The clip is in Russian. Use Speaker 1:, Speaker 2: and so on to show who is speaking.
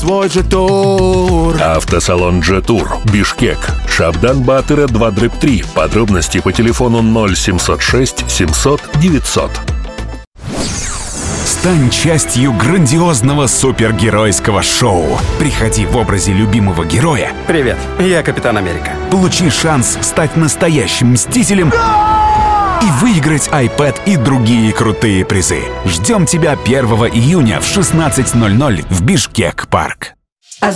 Speaker 1: свой же тур.
Speaker 2: Автосалон Джетур, Бишкек, Шабдан Батыра 2/3. Подробности по телефону 0706 700 900.
Speaker 3: Стань частью грандиозного супергеройского шоу. Приходи в образе любимого героя.
Speaker 4: Привет, я Капитан Америка.
Speaker 3: Получи шанс стать настоящим мстителем и выиграть iPad и другие крутые призы. Ждем тебя 1 июня в 16:00 в Бишкек-парк.